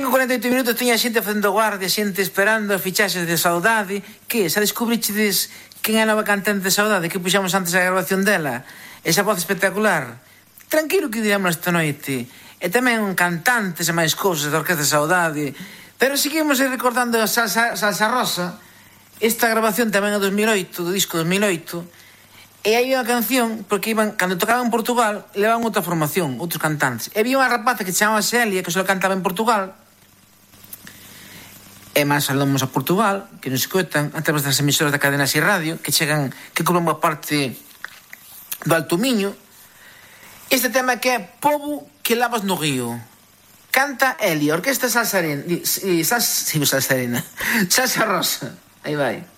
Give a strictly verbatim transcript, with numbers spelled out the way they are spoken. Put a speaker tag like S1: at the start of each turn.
S1: cinco e cuarenta e oito minutos tiña xente facendo guardia, xente esperando fichaxes de Saudade. Que, xa descubrichedes quen é a nova cantante de Saudade, que puxamos antes a grabación dela? Esa voz espectacular. Tranquilo que diremos esta noite. E tamén cantantes e máis cousas da Orquesta Saudade. Pero seguimos recordando a Salsa, Salsa Rosa. Esta grabación tamén é dos mil oito, do disco dos mil oito. E hai unha canción, porque iban, cando tocaban en Portugal, levaban outra formación, outros cantantes. E había unha rapaza que se chamaba Celia, que só cantaba en Portugal. E máis salamos a Portugal, que nos escoitan, a través das emisoras da cadena Así Radio, que chegan, que cobran boa parte do Alto Miño. Este tema que é Pobo que lavas no río. Canta Eli, Orquesta Salsa Arena. Sí, Salsa Arena. Salsa Rosa. Aí vai.